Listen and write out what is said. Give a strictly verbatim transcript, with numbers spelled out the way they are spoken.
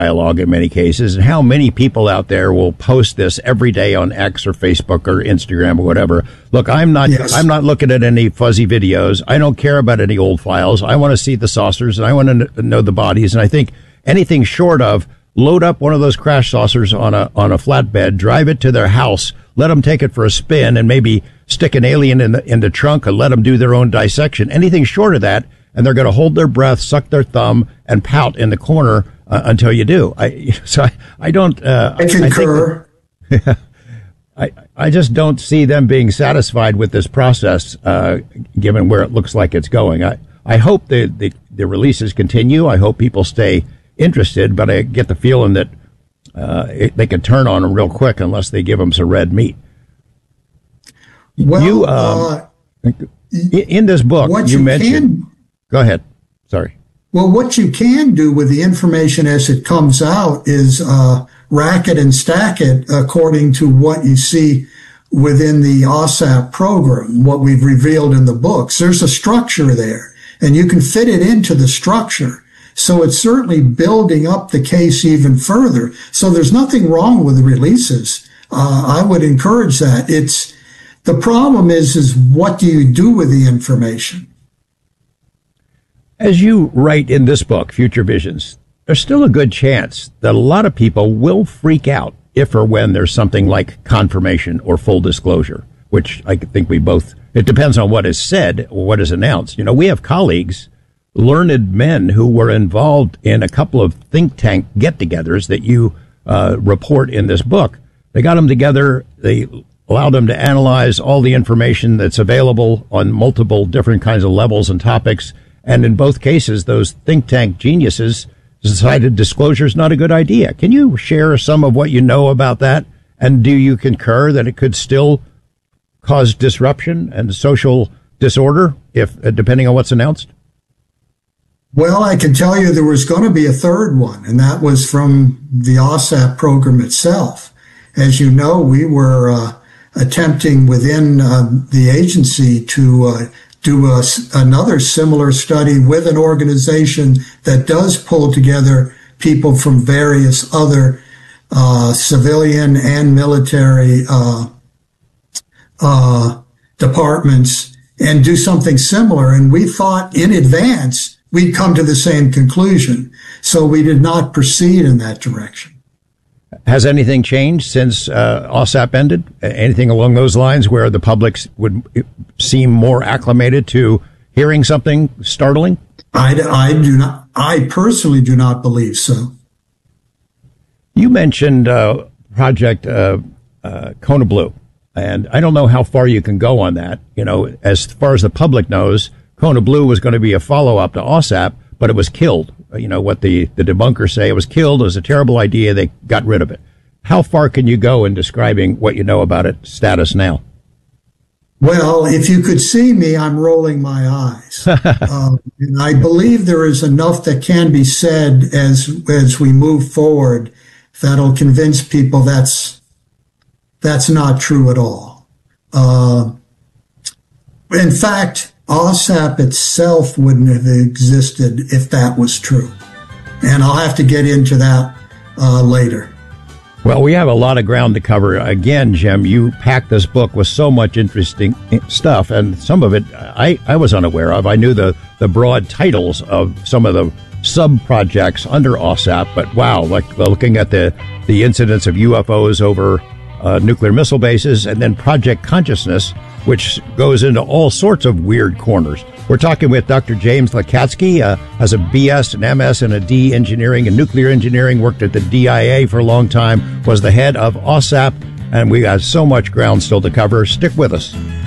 dialogue in many cases, and how many people out there will post this every day on X or Facebook or Instagram or whatever. Look, I'm not, yes. I'm not looking at any fuzzy videos. I don't care about any old files. I want to see the saucers and I want to know the bodies. And I think anything short of load up one of those crash saucers on a, on a flatbed, drive it to their house, let them take it for a spin and maybe stick an alien in the, in the trunk and let them do their own dissection. Anything short of that, and they're going to hold their breath, suck their thumb, and pout in the corner uh, until you do. I so I, I don't. Uh, I concur. I, think that, I I just don't see them being satisfied with this process, uh, given where it looks like it's going. I I hope the, the the releases continue. I hope people stay interested, but I get the feeling that uh, it, they could turn on them real quick unless they give them some red meat. Well, you, um, uh, in this book, you, you mentioned. Can, Go ahead. Sorry. Well, what you can do with the information as it comes out is uh, rack it and stack it according to what you see within the O S A P program, what we've revealed in the books. There's a structure there, and you can fit it into the structure. So it's certainly building up the case even further. So there's nothing wrong with the releases. Uh, I would encourage that. It's the problem is, is what do you do with the information? As you write in this book, Future Visions, there's still a good chance that a lot of people will freak out if or when there's something like confirmation or full disclosure, which I think we both, it depends on what is said or what is announced. You know, we have colleagues, learned men who were involved in a couple of think tank get-togethers that you uh, report in this book. They got them together. They allowed them to analyze all the information that's available on multiple different kinds of levels and topics. And in both cases, those think tank geniuses decided disclosure is not a good idea. Can you share some of what you know about that? And do you concur that it could still cause disruption and social disorder, if depending on what's announced? Well, I can tell you there was going to be a third one, and that was from the O S A P program itself. As you know, we were uh, attempting within uh, the agency to uh, do a, another similar study with an organization that does pull together people from various other uh, civilian and military uh, uh, departments and do something similar. And we thought in advance we'd come to the same conclusion. So we did not proceed in that direction. Has anything changed since uh, O S A P ended? Anything along those lines where the public would seem more acclimated to hearing something startling? I, I do not. I personally do not believe so. You mentioned uh, Project uh, uh, Kona Blue, and I don't know how far you can go on that. You know, as far as the public knows, Kona Blue was going to be a follow-up to O S A P, but it was killed. You know, what the, the debunkers say, it was killed. It was a terrible idea. They got rid of it. How far can you go in describing what you know about its status now? Well, if you could see me, I'm rolling my eyes. um, and I believe there is enough that can be said as as we move forward that'll convince people that's that's not true at all. Uh, in fact, O S A P itself wouldn't have existed if that was true. And I'll have to get into that uh, later. Well, we have a lot of ground to cover. Again, Jim, you packed this book with so much interesting stuff, and some of it I, I was unaware of. I knew the, the broad titles of some of the sub-projects under O S A P, but wow, like looking at the, the incidents of U F Os over uh, nuclear missile bases, and then Project Consciousness, which goes into all sorts of weird corners. We're talking with Doctor James Lacatski, uh, has a B S, an M S, and a D engineering and nuclear engineering, worked at the D I A for a long time, was the head of O S A P, and we got so much ground still to cover. Stick with us.